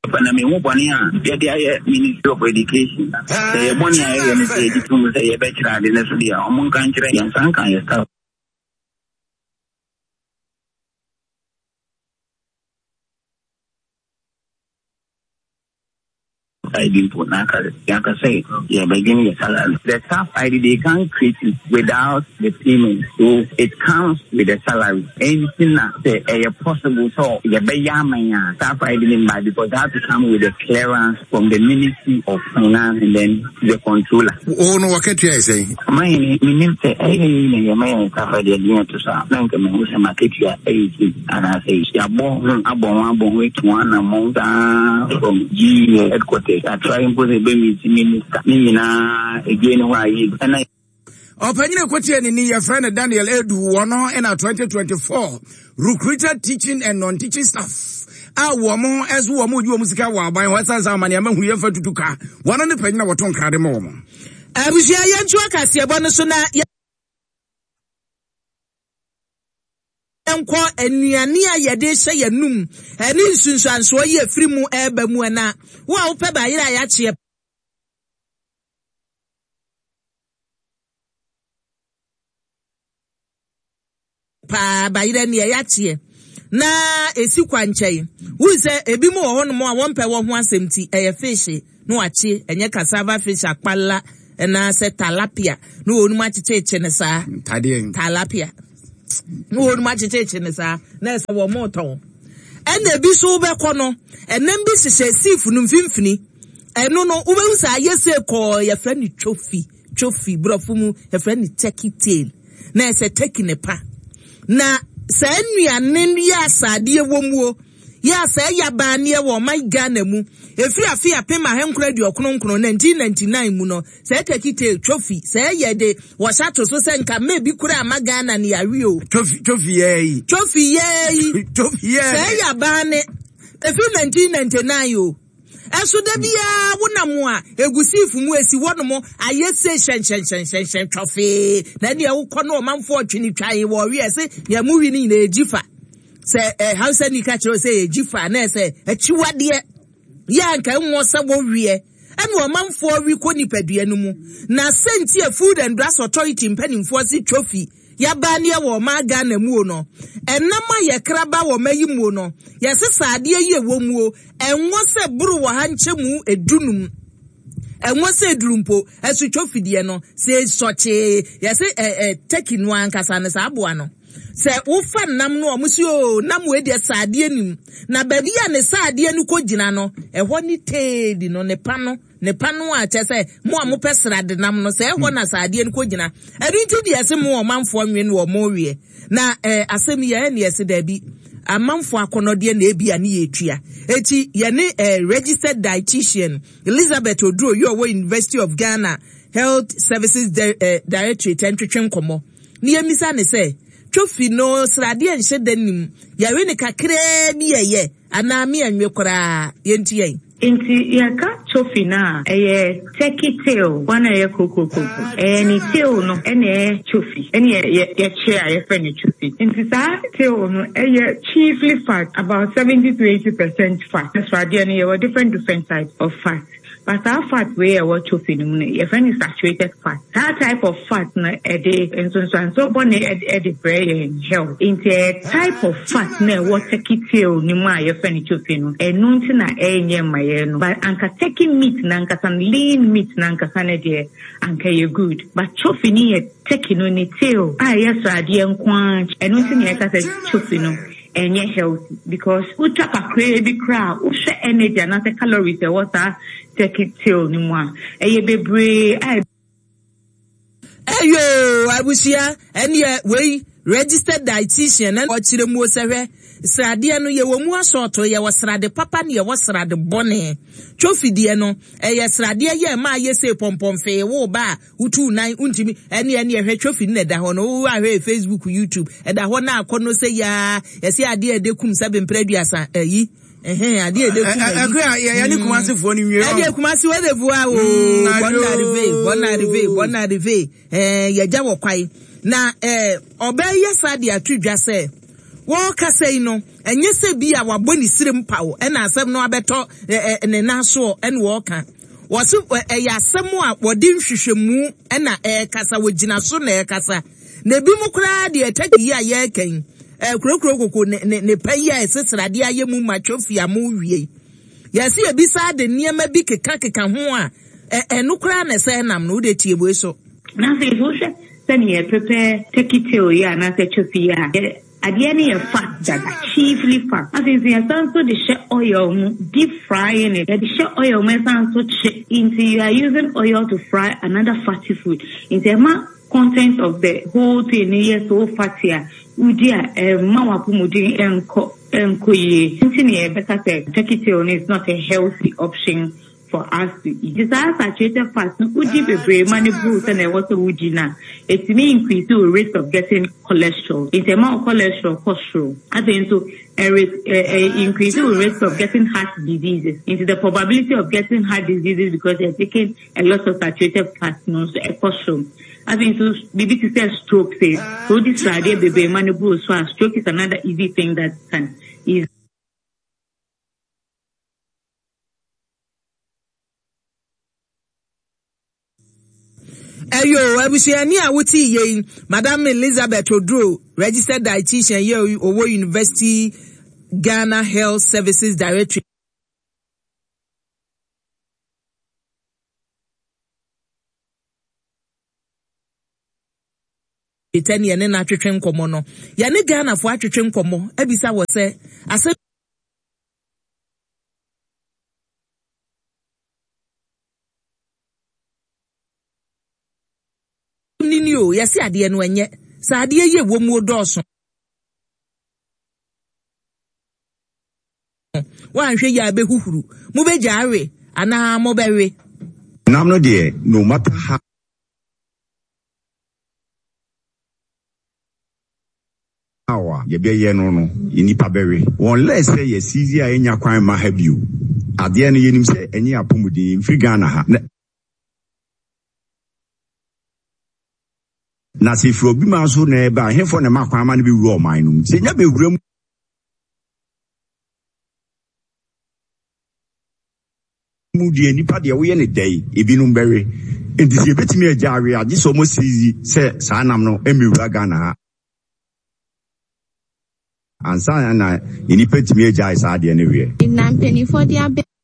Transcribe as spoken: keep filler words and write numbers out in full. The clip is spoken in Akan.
Pana me wobone a de de Ministry of Education say money I am say it to say better than the dia omon kan kire yan san kan ya staff I didn't put Naka, Yaka say, yeah, beginning of salary. The staff I D they can't create it without the payment. So it comes with the salary. Anything that say a possible so yeah, Bayamaya staff I D didn't buy because they have to come with a clearance from the Ministry of Finance and then the controller. Oh no, what can you say? My name say, hey, my staff I D didn't to say, Nanka Mahusa Maketia eighty and I say, yeah, born, I born, born with one among from G headquarters. I try and put a baby minister. Nina again why and I Opinion Quotian in your friend Daniel Edu one and our twenty twenty-four recruited teaching and non-teaching staff. Our woman as woman you musica while by what's as our money among who you have to car. One on the penny what on cardamom. I was here Yanchuaka, Bonasuna. Enko enuania yede hye yanum eni nsunsuanso ye frimu eba mu na wo a wo pe ba yira ya che pa ba yira ne ya che na esi kwanchai wo se ebi mu wo hono mo a won pe wo ho asemti eye fish no ache enye cassava fish akpala na se tilapia no onu ma chiche che ne sa tilapia no one much teaching sa na sa wo moton ena bi so be kono enam bi hye sifu no mfimfini eno no wo be sa yese ko ye fra ni trophy trophy brofo mu ye fra ni turkey tail na se turkey ne pa na sa anuane ya asade ewomuo ya sa ya ba ne wo my Ghana mu efi afi apema henkura di okononkono nineteen ninety-nine mu no sa turkey tail trophy sa ye de wo shato so se nka me bi kura ama Ghana ne yawe o trophy trophy ye trophy ye trophy ye sa ya ba ne efi nineteen ninety-nine o eso da bia wonamu a egusifu mu esi wonomo ayese shen shen shen shen shen trophy na ne wo kono o manfo otwini twae wo wi ese ya mu wi ni na ejifa se eh Hausa ni ka chiro se ejifa na se echiwade ya nka nwo sa wo wie ene o manfo wi ko nipadua no mu na senti a Food and Drugs Authority mpanimfo si trophy ya ba ne wo ma Ghana mu no enama ye kraba wo mayi mu no ye sesade ye wo mu o enwo se buru wo hanche mu edunum enwo se edurumpo esu trophy de no se soche ye se eh eh take no ankasa ne sa aboa no se wo fa nam no omusi o nam we de sade anim na ba bia ne sade anu ko gina no ehwo ni teedi no ne pa no ne pa no a che se mo a mo pesra de nam no se ehwo na sade anu ko gina edunti de ese mo o manfo nwe no mo wie na eh asem ye ne ese da bi amanfo akonode na ebia ne yetua eti ye ne eh, registered dietitian Elizabeth Oduro you are University of Ghana Health Services Di- uh, Directorate entwetwen komo ne yemisa ne se trophy no srade enhye danim yawe ne kakra bi yeye ana me anwe kora yenti yen Inti yaka trophy na eye turkey tail one eye koko koko eni tail no ene trophy eni ye ye chair ye friend trophy inti sa tail no eye chiefly fat about seventy to eighty percent fat that's why there are different different types of fat. But our fat way I want to film your friend is saturated fat. That type of fat na a day and so and so born at the brain health. Into a type of fat na what take it till Nima your friend to film. And nothing na a my but anka taking meat nanka some lean meat nanka sanade anka you good. But chofi ni taking on it till ah yes I dear quant and nothing like I said chofi no. And yet healthy because we tap a crazy crowd, we share energy and not the calories the water take it till no more. Aye baby, aye. Ayo, I was here and yeah, we registered dietitian and watch the most of it. Srade no ye wo mu asoto ye wasrade papa ne ye wasrade bone trophy de no e ye srade ye ma ye se pompom fe wo ba utu nan untimi ene ene ye hwe trophy ne da ho no wo ahwe Facebook YouTube e da ho na akono se ya ye se ade ede kum sabe mpraduasa ayi eh ade ede kum akwa ye ne kumasefo ni wie ade kumase we de bua o bona rive bona rive bona rive eh ye ja wo kwai na eh obey ye sade atudwa se wo ka say no enye se bi a wabɔ ni sirem pawo e na asɛm no abeto ne naso e ne wo ka wo so e ya asɛm a wodi nhwehwɛmu e na e kasa wogina so na e kasa na bi mu kra de ataki a ye kan e kurokuro kokko ne ne payi a sesrade aye mu matwofi amu wie yesi e bi sa de niema bi keka keka ho a e no kra na se nam no de tie boy so na se so hwe se ne prepare take it o ya na se chofi ya Adiani a fat that chiefly fat. As in the sense the share oil, deep frying it. The share oil may sound so into you are using oil to fry another fatty food. In the amount content of the whole thing is so fatty. Udia eh mama pumudi enko enko ye. Continue better say take it on is not a healthy option for us to eat. This are saturated fats. Udi be many boosts and also udi na. It may increase the risk of getting cholesterol. It's a amount of cholesterol, cholesterol. I think so. A risk, uh, increase the risk of getting heart diseases. Into the probability of getting heart diseases because they're taking a lot of saturated fats, no, so a cholesterol. I think so. Maybe to say stroke, say so. This idea, baby, many boosts. So stroke is another easy thing that can is. Ayo, abusiani a wuti ye, Madam Elizabeth Odro, registered dietitian ye Owo University Ghana Health Services Directory. Iteni yene na twetwe nkomo no. Yane Ghana fo atwetwe nkomo, ebisa wo se, ase Ninio, yesi adie no enye. Sa adie ye wo mu odoso. Wa nhwe ya be huhuru. Mu be jare ana mo bewe. Nam no de no matter how awa ye be ye no no inipa bewe. Unless say yes easy a enya kwan ma ha bio. Ade no yenim se enye apomudi mfiri Ghana ha. Na se fro bi ma so na eba he for na makwa ma na be wuro oman no se nya be wura mu die nipa de wo ye ne dai ebinum bere enti se betimi ajaare age so mo sizi se sa nam no emi wura Ghana ha ansa na inipa timi ajaare sa de na wie na mpeni for dia